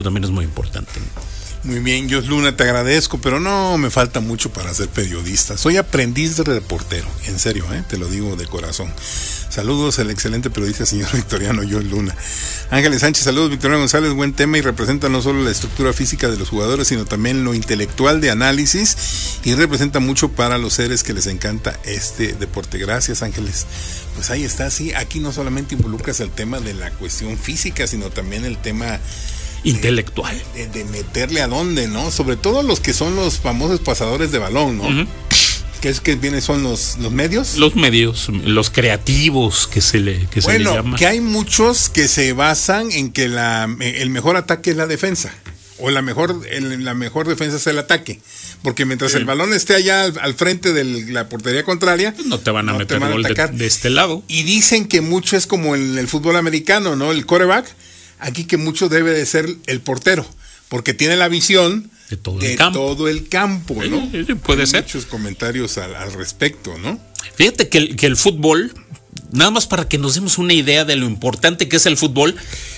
también es muy importante. Muy bien, Jos Luna, te agradezco, pero no me falta mucho para ser periodista. Soy aprendiz de reportero, en serio, te lo digo de corazón. Saludos al excelente periodista señor Victoriano Jos Luna. Ángeles Sánchez, saludos Victoriano González, buen tema y representa no solo la estructura física de los jugadores, sino también lo intelectual de análisis y representa mucho para los seres que les encanta este deporte. Gracias, Ángeles. Pues ahí está, sí, aquí no solamente involucras el tema de la cuestión física, sino también el tema intelectual. De meterle a dónde, ¿no? Sobre todo los que son los famosos pasadores de balón, ¿no? Uh-huh. ¿Qué vienen? ¿Son los medios? Los medios, los creativos que se le llama. Bueno, que hay muchos que se basan en que el mejor ataque es la defensa. O la mejor defensa es el ataque. Porque mientras el balón esté allá al frente de la portería contraria, no te van a meter gol de este lado. Y dicen que mucho es como en el fútbol americano, ¿no? El quarterback. Aquí que mucho debe de ser el portero, porque tiene la visión de todo el campo, ¿no? Puede ser. Muchos comentarios al respecto, ¿no? Fíjate que el fútbol, nada más para que nos demos una idea de lo importante que es el fútbol,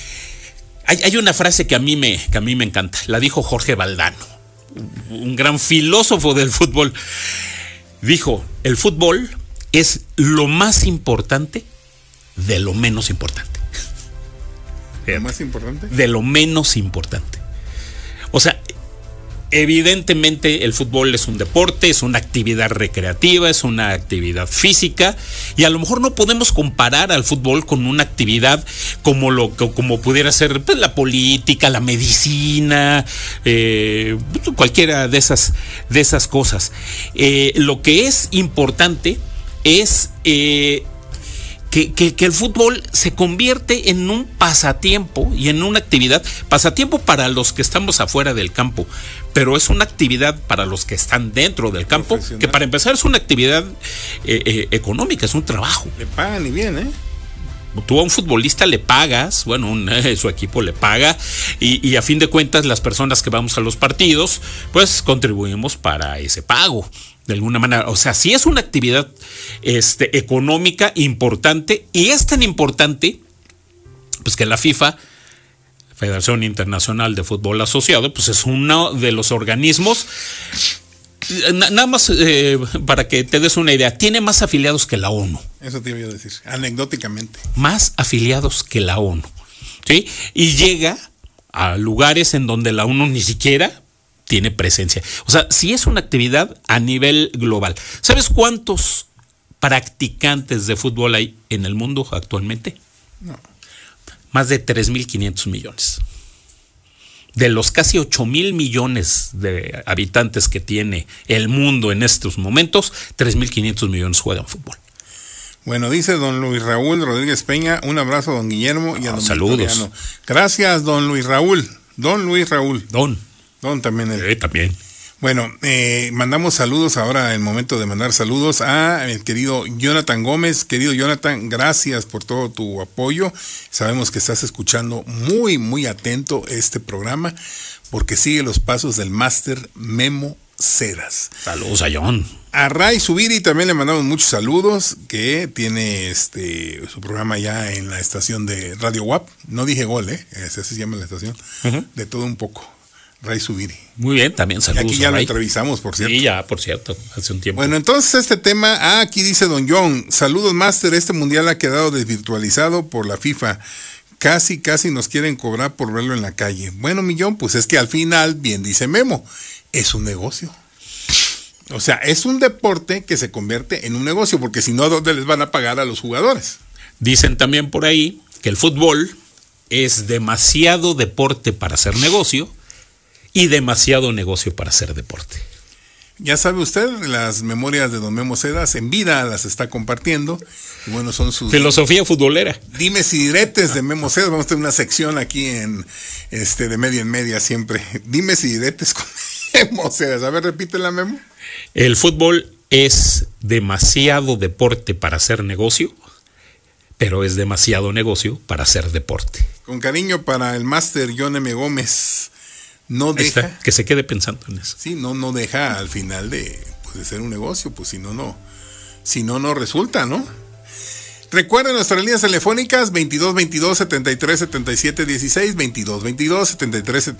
hay una frase que a mí me encanta, la dijo Jorge Valdano, un gran filósofo del fútbol. Dijo, el fútbol es lo más importante de lo menos importante. ¿Lo más importante? De lo menos importante. O sea, evidentemente el fútbol es un deporte, es una actividad recreativa, es una actividad física, y a lo mejor no podemos comparar al fútbol con una actividad como pudiera ser pues, la política, la medicina, cualquiera de esas cosas. Lo que es importante es que el fútbol se convierte en un pasatiempo y en una actividad, pasatiempo para los que estamos afuera del campo, pero es una actividad para los que están dentro del campo, que para empezar es una actividad económica, es un trabajo. Le pagan y bien, Tú a un futbolista le pagas, bueno, su equipo le paga, y a fin de cuentas las personas que vamos a los partidos, pues contribuimos para ese pago. De alguna manera, o sea, sí es una actividad económica importante, y es tan importante pues que la FIFA, Federación Internacional de Fútbol Asociado, pues es uno de los organismos, nada más para que te des una idea, tiene más afiliados que la ONU. Eso te iba a decir, anecdóticamente. Más afiliados que la ONU, ¿sí? Y llega a lugares en donde la ONU ni siquiera tiene presencia. O sea, sí es una actividad a nivel global. ¿Sabes cuántos practicantes de fútbol hay en el mundo actualmente? No. Más de 3.500 millones. De los casi 8.000 millones de habitantes que tiene el mundo en estos momentos, 3.500 millones juegan fútbol. Bueno, dice don Luis Raúl Rodríguez Peña, un abrazo a don Guillermo y a don saludos. Victoriano. Gracias, don Luis Raúl. Don Luis Raúl. Don también. También. Bueno, mandamos saludos ahora, el momento de mandar saludos a el querido Jonathan Gómez. Querido Jonathan, gracias por todo tu apoyo. Sabemos que estás escuchando muy, muy atento este programa, porque sigue los pasos del máster Memo Cedas. Saludos a John. A Ray Zubiri también le mandamos muchos saludos, que tiene su programa ya en la estación de Radio WAP. No dije Gol, así se llama la estación. Uh-huh. De todo un poco. Ray Zubiri. Muy bien, también saludos. Y aquí ya lo entrevistamos, por cierto. Sí, ya, por cierto, hace un tiempo. Bueno, entonces este tema, aquí dice don John, saludos máster, este mundial ha quedado desvirtualizado por la FIFA. Casi nos quieren cobrar por verlo en la calle. Bueno, mi John, pues es que al final, bien dice Memo, es un negocio. O sea, es un deporte que se convierte en un negocio, porque si no, ¿dónde les van a pagar a los jugadores? Dicen también por ahí que el fútbol es demasiado deporte para hacer negocio y demasiado negocio para hacer deporte. Ya sabe usted, las memorias de don Memo Cedas en vida las está compartiendo. Y bueno, son sus filosofía futbolera. Dimes y diretes de Memo Cedas. Vamos a tener una sección aquí en de media en media siempre. Dimes y diretes con Memo Cedas. A ver, repítela, Memo. El fútbol es demasiado deporte para hacer negocio, pero es demasiado negocio para hacer deporte. Con cariño para el máster John M. Gómez. No deja. Está, que se quede pensando en eso. Sí, no deja al final de ser un negocio, pues si no resulta, ¿no? Recuerden nuestras líneas telefónicas 2222-737716, 2222-737716.